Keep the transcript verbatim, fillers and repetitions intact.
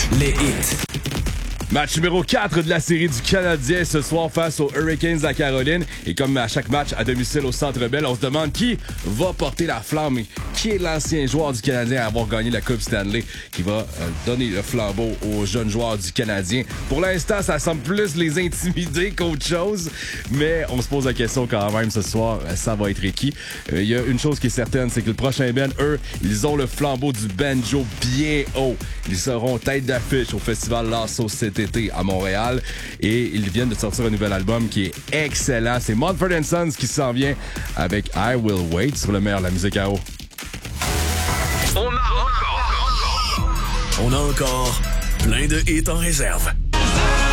Les hits. Match numéro quatre de la série du Canadien ce soir face aux Hurricanes de la Caroline. Et comme à chaque match à domicile au Centre Bell, on se demande qui va porter la flamme et qui est l'ancien joueur du Canadien à avoir gagné la Coupe Stanley qui va euh, donner le flambeau aux jeunes joueurs du Canadien. Pour l'instant, ça semble plus les intimider qu'autre chose, mais on se pose la question quand même ce soir, ça va être qui? Il euh, y a une chose qui est certaine, c'est que le prochain band, eux, ils ont le flambeau du banjo bien haut. Ils seront tête d'affiche au festival Lasso cet été à Montréal et ils viennent de sortir un nouvel album qui est excellent. C'est Mumford and Sons qui s'en vient avec I Will Wait sur le meilleur de la musique à eau. On a encore, on a encore plein de hits en réserve.